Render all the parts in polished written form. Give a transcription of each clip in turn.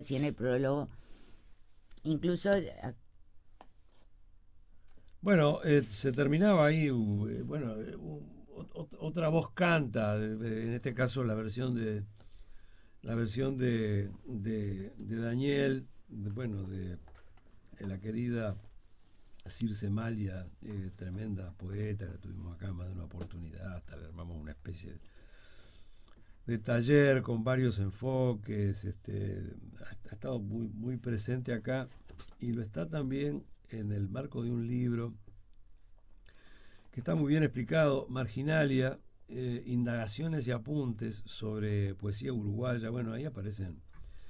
sí en el prólogo, incluso Bueno, se terminaba ahí, bueno, otra voz canta, en este caso la versión de Daniel, bueno, de la querida Circe Malia, tremenda poeta, la tuvimos acá en más de una oportunidad, hasta le armamos una especie de taller con varios enfoques, ha estado muy presente acá y lo está también en el marco de un libro que está muy bien explicado, Marginalia, indagaciones y apuntes sobre poesía uruguaya. Bueno, ahí aparecen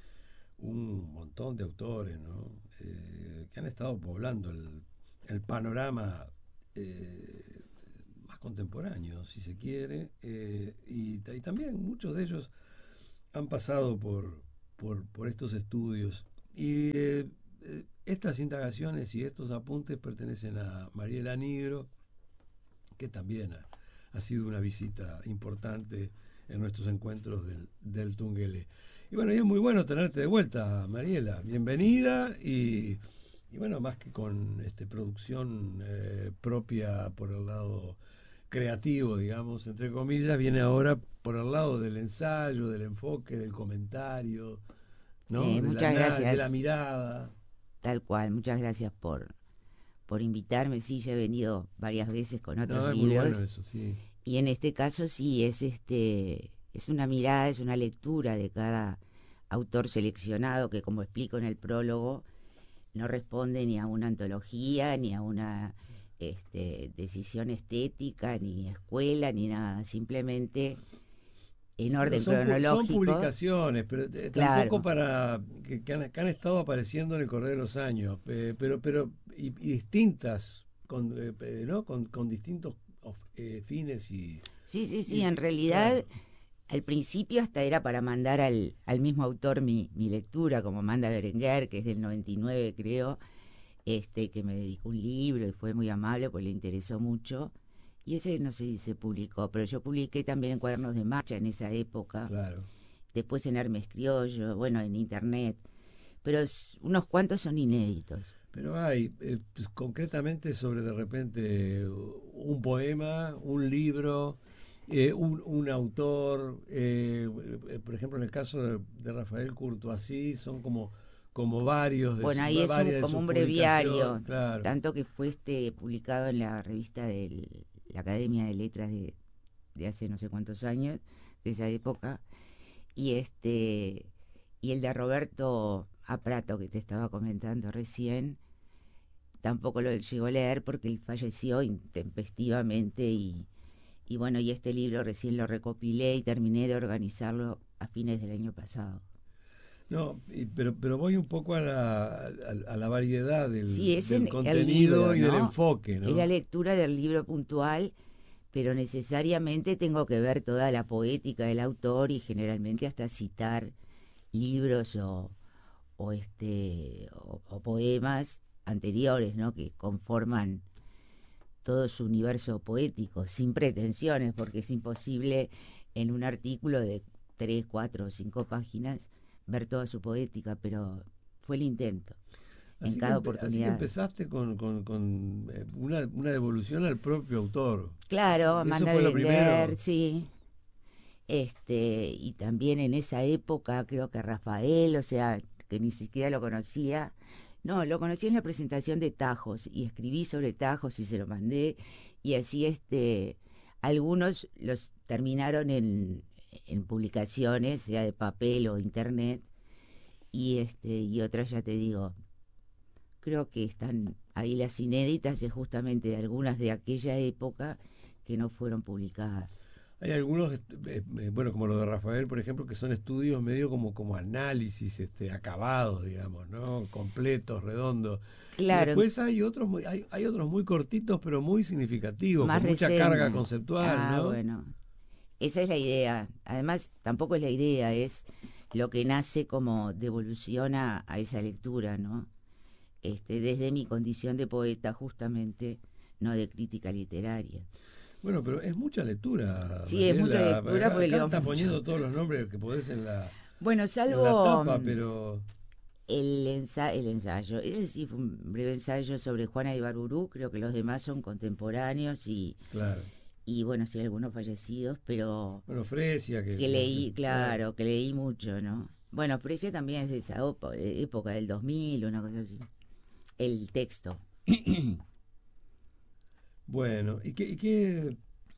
un montón de autores, ¿no? Que han estado poblando el panorama eh, más contemporáneo, si se quiere, y también muchos de ellos han pasado por estos estudios. Y estas indagaciones y estos apuntes pertenecen a Mariela Nigro, que también ha sido una visita importante en nuestros encuentros del Tungelé. Y bueno, y es muy bueno tenerte de vuelta, Mariela. Bienvenida y bueno, más que con producción propia por el lado creativo, digamos, entre comillas, viene ahora por el lado del ensayo, del enfoque, del comentario, ¿no? muchas De la gracias, mirada. tal cual, muchas gracias por invitarme. Sí, yo he venido varias veces con otros No, es muy bueno libros eso, sí. y en este caso sí es una mirada, es una lectura de cada autor seleccionado que, como explico en el prólogo, no responde ni a una antología, ni a una decisión estética, ni escuela, ni nada, simplemente en Pero orden son cronológico, publicaciones, pero tampoco claro. para que han estado apareciendo en el correr de los años, pero y distintas, ¿no? Con distintos fines Sí, sí, sí, y en realidad claro. al principio hasta era para mandar al mismo autor mi lectura, como manda Berenguer, que es del 99 creo, que me dedicó un libro y fue muy amable, pues le interesó mucho. Y ese no sé si se publicó, pero yo publiqué también en Cuadernos de Marcha en esa época, Claro. después en Hermes Criollo, bueno, en internet, pero unos cuantos son inéditos. Pero hay, pues, concretamente sobre de repente un poema, un libro, un autor, por ejemplo en el caso de Rafael Courtoisí, son como Bueno, ahí es varias de como sus un publicaciones, breviario, claro. tanto que fue publicado en la revista de la Academia de Letras de hace no sé cuántos años, de esa época, y y el de Roberto Aprato que te estaba comentando recién, tampoco lo llegó a leer porque él falleció intempestivamente y bueno, y este libro recién lo recopilé y terminé de organizarlo a fines del año pasado. No, pero voy un poco a la variedad Sí, es del en el contenido libro, y del ¿no? enfoque, Es la ¿no? lectura del libro puntual, pero necesariamente tengo que ver toda la poética del autor y generalmente hasta citar libros o poemas anteriores, ¿no? Que conforman todo su universo poético, sin pretensiones, porque es imposible en un artículo de 3, 4 o 5 páginas ver toda su poética, pero fue el intento en cada Así que oportunidad. empezaste con una devolución al propio autor. Claro, ¿Eso Amanda fue lo Berenguer, primero? sí. Y también en esa época creo que Rafael, o sea, que ni siquiera lo conocía. No, lo conocí en la presentación de Tajos y escribí sobre Tajos y se lo mandé y así algunos los terminaron en publicaciones, sea de papel o internet y otras ya te digo, creo que están ahí las inéditas es justamente de algunas de aquella época que no fueron publicadas. Hay algunos, bueno, como lo de Rafael, por ejemplo, que son estudios medio como análisis, acabados, digamos, ¿no? Completos, redondos. Y Claro, después hay otros muy cortitos, pero muy significativos, más con mucha carga reseñas. conceptual, Ah, ¿no? bueno. Esa es la idea. Además, tampoco es la idea, es lo que nace como devolución a esa lectura, ¿no? Desde mi condición de poeta, justamente, no de crítica literaria. Bueno, pero es mucha lectura, Sí, es mucha Mariela. lectura porque Acá leo está mucho. poniendo todos los nombres que podés en la, Bueno, en la salvo tapa, pero... el ensayo, ese sí fue un breve ensayo sobre Juana de Ibarburu, creo que los demás son contemporáneos Claro. y bueno, sí, algunos fallecidos, pero Bueno, Fresia, que leí, claro. claro, que leí mucho, ¿no? Bueno, Fresia también es de esa época del 2000, una cosa así. El texto. Bueno, ¿y qué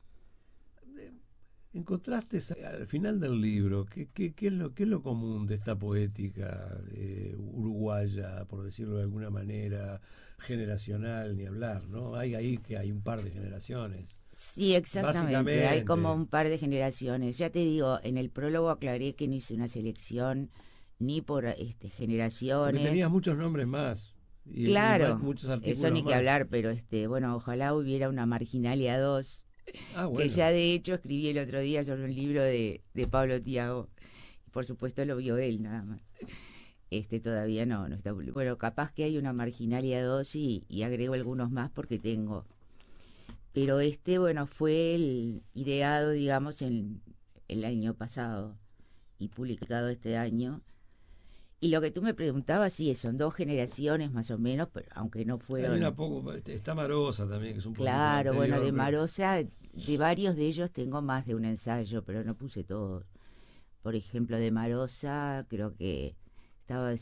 encontraste al final del libro? ¿Qué es lo común de esta poética uruguaya, por decirlo de alguna manera, generacional, ni hablar, ¿no? Hay ahí que hay un par de generaciones, Sí, exactamente. Hay como básicamente. un par de generaciones. Ya te digo, en el prólogo aclaré que no hice una selección ni por Porque tenías generaciones. muchos nombres más y Claro, muchos eso artículos ni que más. hablar, pero bueno, ojalá hubiera una Marginalia 2 Ah, que bueno. ya de hecho escribí el otro día sobre un libro de Pablo Tiago. Por supuesto lo vio él nada más. Todavía no está publicado. Bueno, capaz que hay una Marginalia 2 y agrego algunos más porque tengo. Pero bueno, fue el ideado, digamos, en el año pasado y publicado este año. Y lo que tú me preguntabas, sí, son dos generaciones más o menos, pero aunque no Hay una fueron. poco, está Marosa también, que es un poquito Claro, bueno, anterior, de pero Marosa, de varios de ellos tengo más de un ensayo, pero no puse todos. Por ejemplo, de Marosa, creo que estaba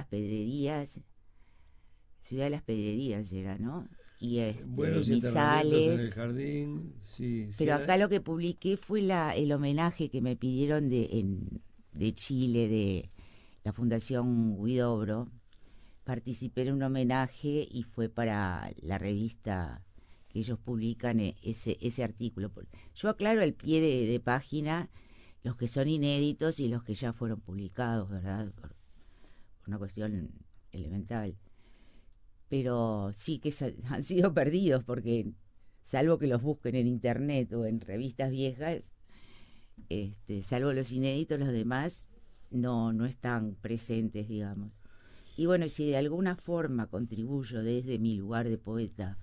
Ciudad de las Pedrerías era, ¿no? Y buenos y enterramientos en el Misales. jardín, sí, Pero acá lo que publiqué fue el homenaje que me pidieron de Chile, de la Fundación Huidobro. Participé en un homenaje y fue para la revista que ellos publican ese artículo. Yo aclaro al pie de página los que son inéditos y los que ya fueron publicados, ¿verdad? Por una cuestión elemental. Pero sí que han sido perdidos porque salvo que los busquen en internet o en revistas viejas, salvo los inéditos, los demás no están presentes, digamos. Y bueno, si de alguna forma contribuyo desde mi lugar de poeta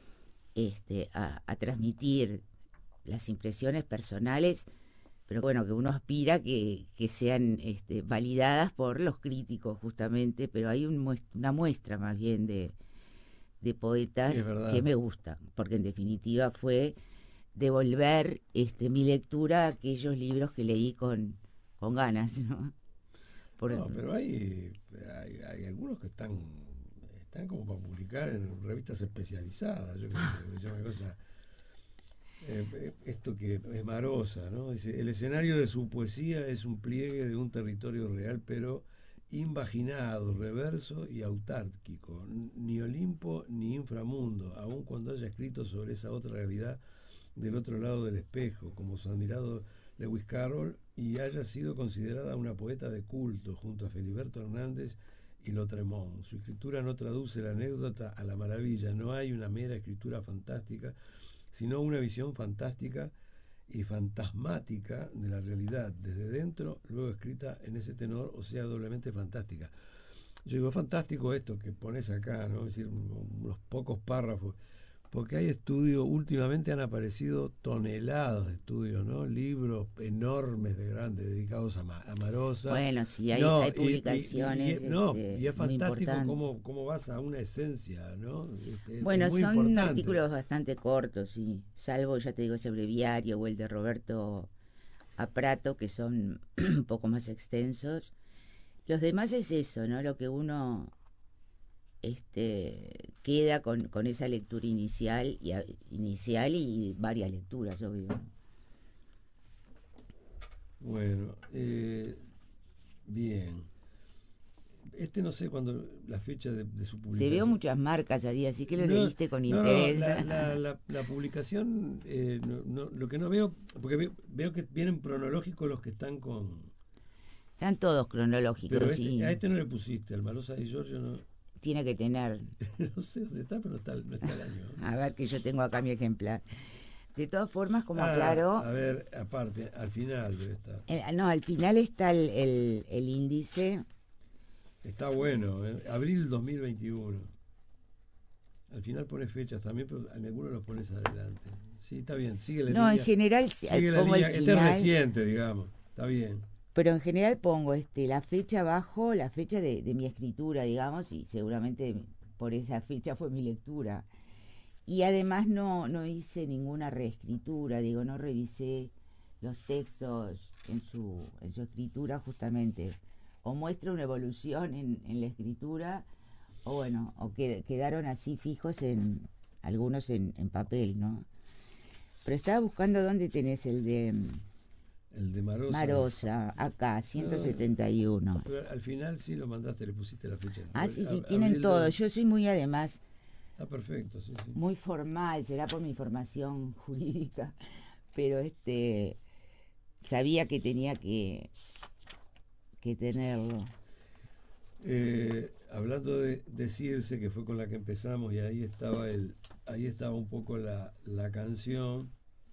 a transmitir las impresiones personales, pero bueno, que uno aspira que sean validadas por los críticos justamente, pero hay una muestra más bien de sí, es poetas que verdad. me gustan, porque en definitiva fue devolver mi lectura a aquellos libros que leí con ganas, ¿no? Por, No, pero hay algunos que están como para publicar en revistas especializadas, yo qué sé, es una cosa, esto que es Marosa, ¿no? Dice, el escenario de su poesía es un pliegue de un territorio real, pero invaginado, reverso y autárquico, ni Olimpo ni inframundo, aun cuando haya escrito sobre esa otra realidad del otro lado del espejo, como su admirado Lewis Carroll, y haya sido considerada una poeta de culto junto a Feliberto Hernández y Lautréamont. Su escritura no traduce la anécdota a la maravilla, no hay una mera escritura fantástica, sino una visión fantástica y fantasmática de la realidad, desde dentro, luego escrita en ese tenor, o sea, doblemente fantástica. Yo digo, fantástico esto que pones acá, ¿no? Es decir, unos pocos párrafos, porque hay estudios, últimamente han aparecido toneladas de estudios, ¿no? Libros enormes de grandes dedicados a Marosa. bueno, sí, hay No, publicaciones no, y es muy fantástico importantes. cómo vas a una esencia, ¿no? Es Bueno, muy son importante. artículos bastante cortos, sí, salvo, ya te digo, ese breviario o el de Roberto Aprato, que son un poco más extensos. Los demás es eso, ¿no? Lo que uno queda con esa lectura inicial y varias lecturas, obvio. Bueno, bien. No sé cuándo la fecha de su Te veo publicación. muchas marcas allí, así que lo No, leíste con no, interés. la publicación, lo que no veo, porque veo que vienen cronológicos los que están con. Están todos Pero cronológicos a y este no le pusiste, al Marosa y Giorgio no, tiene que tener. no sé dónde está, pero no está el año. A ver que yo tengo acá mi ejemplar. De todas formas, como Ah, aclaro, a ver, aparte, al final debe estar. no, al final está el índice. Está bueno, abril 2021. Al final pones fechas también, pero en algunos los pones adelante. Sí, está bien, sigue la No, en línea. general Sigue la pongo el línea. Este es final reciente, digamos. Está bien. pero en general pongo la fecha abajo, la fecha de mi escritura, digamos, y seguramente por esa fecha fue mi lectura. Y además no hice ninguna reescritura, digo, no revisé los textos en su escritura justamente. O muestra una evolución en la escritura, o bueno, o que quedaron así fijos algunos en papel, ¿no? Pero estaba buscando dónde tenés El de Marosa. Marosa, acá, 171. Pero al final sí lo mandaste, le pusiste la fecha. Ah, sí, tienen todo. Yo soy muy, además, ah, perfecto, sí. muy formal, será por mi formación jurídica, pero sabía que tenía que tenerlo. Hablando de Circe, que fue con la que empezamos, y ahí estaba un poco la canción.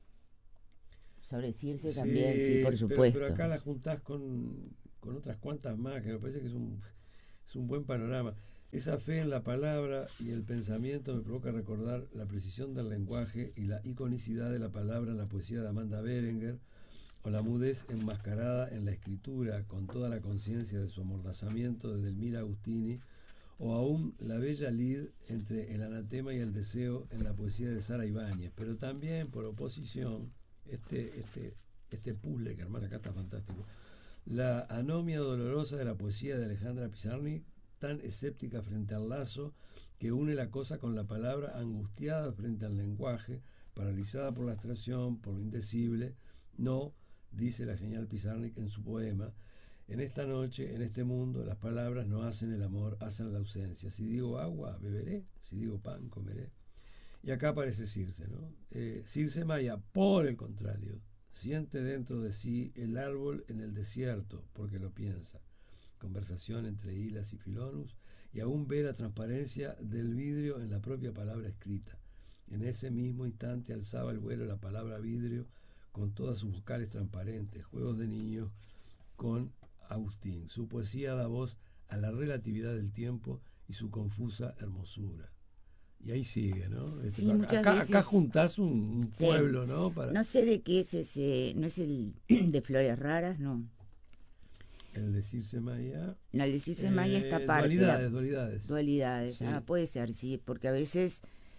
Sobre Circe también, sí, por supuesto. Pero acá la juntás con otras cuantas más, que me parece que es un buen panorama. Esa fe en la palabra y el pensamiento me provoca recordar la precisión del lenguaje y la iconicidad de la palabra en la poesía de Amanda Berenguer, o la mudez enmascarada en la escritura, con toda la conciencia de su amordazamiento de Delmira Agustini, o aún la bella lid entre el anatema y el deseo en la poesía de Sara Ibáñez. Pero también, por oposición, este puzzle que hermana acá está fantástico, la anomia dolorosa de la poesía de Alejandra Pizarnik, tan escéptica frente al lazo que une la cosa con la palabra, angustiada frente al lenguaje, paralizada por la abstracción, por lo indecible. No, dice la genial Pizarnik en su poema, en esta noche, en este mundo, las palabras no hacen el amor, hacen la ausencia. Si digo agua, beberé, si digo pan, comeré. Y acá aparece Circe, ¿no? Circe Maya, por el contrario, siente dentro de sí el árbol en el desierto, porque lo piensa. Conversación entre Hilas y Filonus, y aún ve la transparencia del vidrio en la propia palabra escrita. En ese mismo instante alzaba el vuelo la palabra vidrio con todas sus vocales transparentes, juegos de niños con Agustín. Su poesía da voz a la relatividad del tiempo y su confusa hermosura. Y ahí sigue, ¿no? Sí, acá juntás un pueblo, sí, ¿no? No sé de qué es ese, no es el de Flores Raras, no. El de Circe Maya. No, el de Circe Maya está aparte. Dualidades. Sí. Puede ser, sí, porque a veces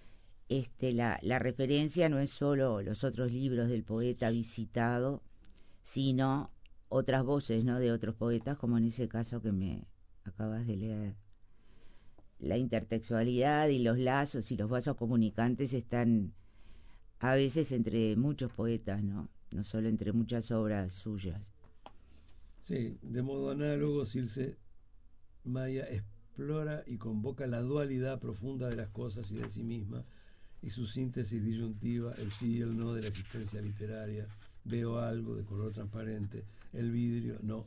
la referencia no es solo los otros libros del poeta visitado, sino otras voces, ¿no? De otros poetas, como en ese caso que me acabas de leer. La intertextualidad y los lazos y los vasos comunicantes están a veces entre muchos poetas, ¿no? No solo entre muchas obras suyas. Sí, de modo análogo, Circe Maya explora y convoca la dualidad profunda de las cosas y de sí misma, y su síntesis disyuntiva, el sí y el no de la existencia literaria. Veo algo de color transparente, el vidrio no,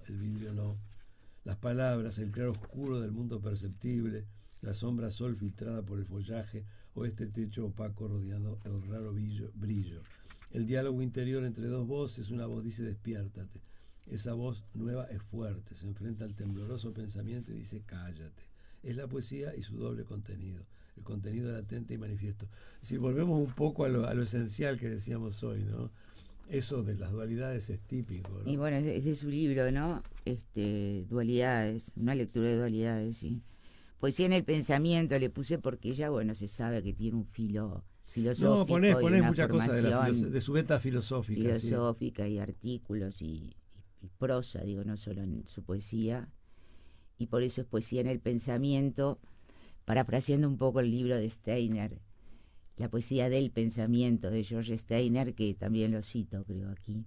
las palabras, el claro oscuro del mundo perceptible, la sombra sol filtrada por el follaje, o este techo opaco rodeando el raro brillo. El diálogo interior entre dos voces, una voz dice despiértate. Esa voz nueva es fuerte, se enfrenta al tembloroso pensamiento y dice cállate. Es la poesía y su doble contenido, el contenido latente y manifiesto. Si volvemos un poco a lo esencial que decíamos hoy, ¿no? Eso de las dualidades es típico, ¿no? Y bueno, es de su libro, ¿no? Dualidades, una lectura de dualidades, sí. Poesía en el pensamiento le puse porque ella, bueno, se sabe que tiene un filo filosófico. No, ponés muchas cosas de su beta filosófica. Filosófica, sí. Y artículos y prosa, digo, no solo en su poesía. Y por eso es poesía en el pensamiento, parafraseando un poco el libro de Steiner, la poesía del pensamiento de George Steiner, que también lo cito, creo, aquí.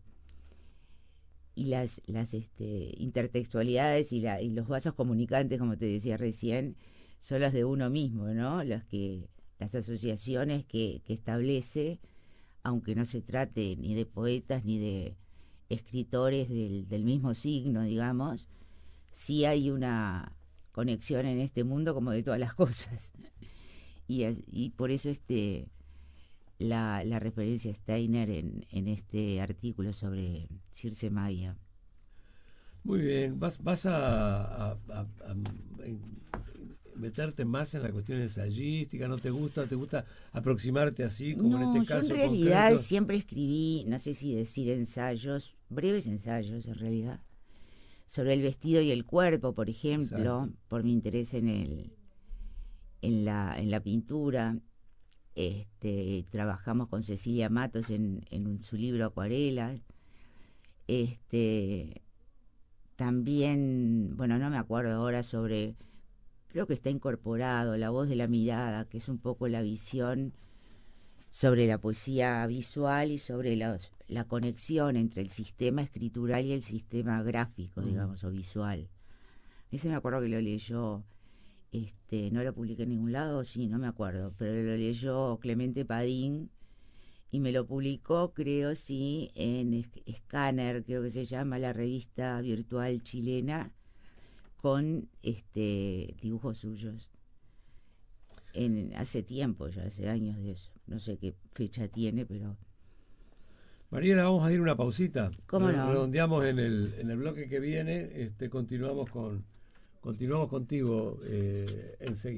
Y las intertextualidades y los vasos comunicantes, como te decía recién, son las de uno mismo, ¿no? Las asociaciones que establece, aunque no se trate ni de poetas ni de escritores del mismo signo, digamos, sí hay una conexión en este mundo como de todas las cosas. Y por eso la referencia a Steiner en este artículo sobre Circe Maya. Muy bien, vas a meterte más en la cuestión ensayística, ¿no te gusta aproximarte así como en este caso? Yo en realidad concreto? siempre escribí, no sé si decir ensayos, breves ensayos en realidad, sobre el vestido y el cuerpo, por ejemplo, Exacto. por mi interés en la pintura. Trabajamos con Cecilia Matos su libro Acuarelas. Este, También, bueno, no me acuerdo ahora sobre, creo que está incorporado La voz de la mirada, que es un poco la visión sobre la poesía visual y sobre la conexión entre el sistema escritural y el sistema gráfico, digamos, o visual. Ese me acuerdo que lo leyó, no lo publiqué en ningún lado, sí, no me acuerdo, pero lo leyó Clemente Padín y me lo publicó, creo, sí, en Scanner, creo que se llama, la revista virtual chilena, con dibujos suyos. Hace tiempo, ya hace años de eso. No sé qué fecha tiene, pero... Mariela, vamos a ir una pausita. ¿Cómo no? Redondeamos en el bloque que viene. Continuamos contigo enseguida.